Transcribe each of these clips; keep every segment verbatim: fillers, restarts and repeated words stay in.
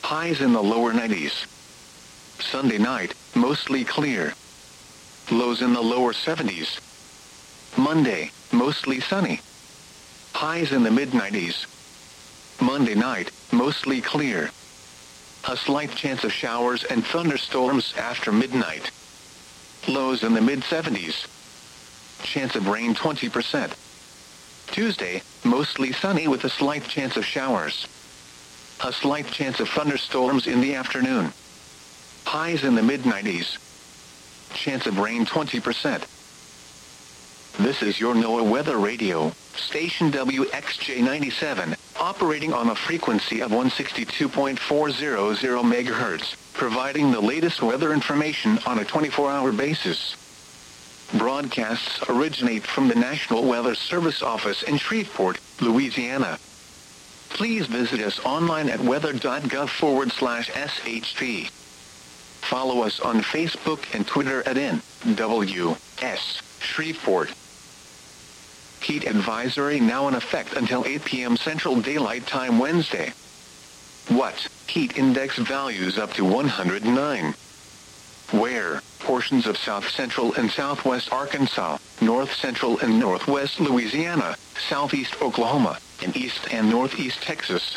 Highs in the lower nineties. Sunday night, mostly clear. Lows in the lower seventies. Monday, mostly sunny. Highs in the mid nineties. Monday night, mostly clear. A slight chance of showers and thunderstorms after midnight. Lows in the mid seventies. Chance of rain twenty percent. Tuesday, mostly sunny with a slight chance of showers. A slight chance of thunderstorms in the afternoon. Highs in the mid nineties. Chance of rain twenty percent. This is your NOAA Weather Radio, station W X J ninety-seven, operating on a frequency of one sixty-two point four hundred megahertz, providing the latest weather information on a twenty-four hour basis. Broadcasts originate from the National Weather Service office in Shreveport, Louisiana. Please visit us online at weather.gov forward slash SHP. Follow us on Facebook and Twitter at N W S Shreveport. Heat advisory now in effect until eight p.m. Central Daylight Time Wednesday. What? Heat index values up to one hundred nine. Where? Portions of south central and southwest Arkansas, north central and northwest Louisiana, southeast Oklahoma, and east and northeast Texas.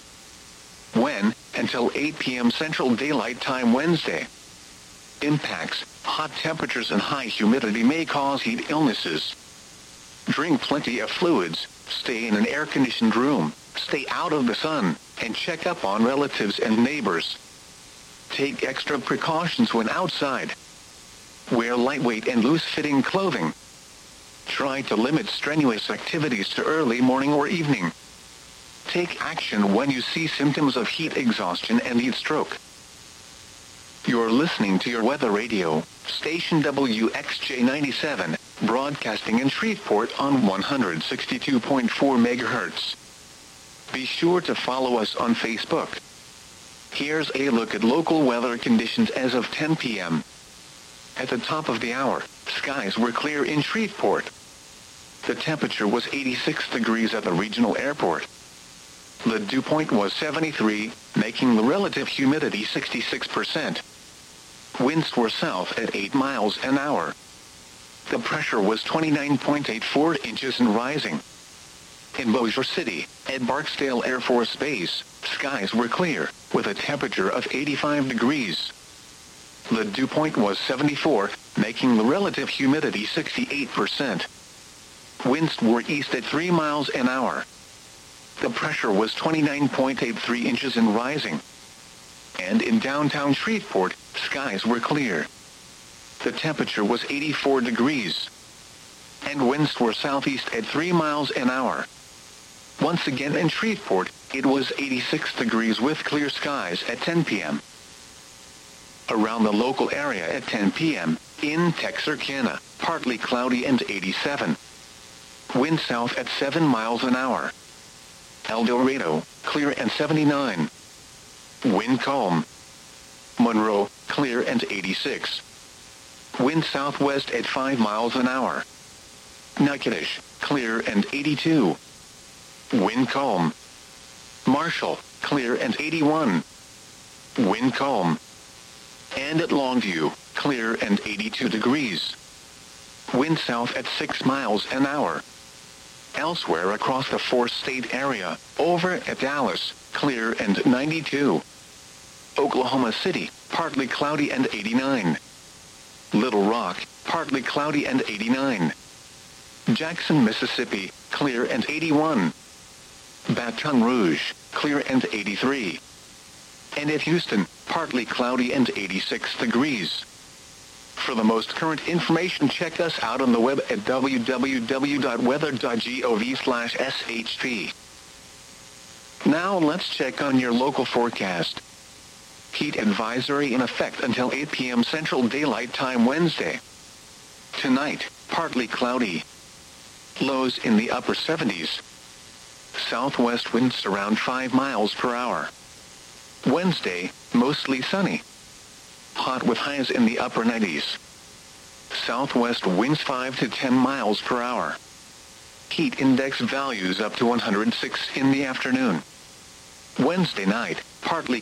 When? Until eight p.m. Central Daylight Time Wednesday. Impacts: hot temperatures and high humidity may cause heat illnesses. Drink plenty of fluids, stay in an air-conditioned room, stay out of the sun, and check up on relatives and neighbors. Take extra precautions when outside. Wear lightweight and loose-fitting clothing. Try to limit strenuous activities to early morning or evening. Take action when you see symptoms of heat exhaustion and heat stroke. You're listening to your weather radio, station W X J ninety-seven, broadcasting in Shreveport on one sixty-two point four megahertz. Be sure to follow us on Facebook. Here's a look at local weather conditions as of ten p.m. At the top of the hour, skies were clear in Shreveport. The temperature was eighty-six degrees at the regional airport. The dew point was seventy-three, making the relative humidity sixty-six percent. Winds were south at eight miles an hour. The pressure was twenty-nine point eight four inches and rising. In Bossier City, at Barksdale Air Force Base, skies were clear, with a temperature of eighty-five degrees. The dew point was seventy-four, making the relative humidity sixty-eight percent. Winds were east at three miles an hour. The pressure was twenty-nine point eight three inches and rising. And in downtown Shreveport, skies were clear. The temperature was eighty-four degrees. And winds were southeast at three miles an hour. Once again in Shreveport, it was eighty-six degrees with clear skies at ten p.m. Around the local area at ten p.m., in Texarkana, partly cloudy and eighty-seven. Wind south at seven miles an hour. El Dorado, clear and seventy-nine. Wind calm. Monroe, clear and eighty-six. Wind southwest at five miles an hour. Natchitoches, clear and eighty-two. Wind calm. Marshall, clear and eighty-one. Wind calm. And at Longview, clear and eighty-two degrees. Wind south at six miles an hour. Elsewhere across the four-state area, over at Dallas, clear and ninety-two. Oklahoma City, partly cloudy and eighty-nine. Little Rock, partly cloudy and eighty-nine. Jackson, Mississippi, clear and eighty-one. Baton Rouge, clear and eighty-three. And at Houston, partly cloudy and eighty-six degrees. For the most current information, check us out on the web at w w w dot weather dot gov slash s h p. Now let's check on your local forecast. Heat advisory in effect until eight p.m. Central Daylight Time Wednesday. Tonight, partly cloudy. Lows in the upper seventies. Southwest winds around five miles per hour. Wednesday, mostly sunny. Hot with highs in the upper nineties. Southwest winds five to ten miles per hour. Heat index values up to one hundred six in the afternoon. Wednesday night, partly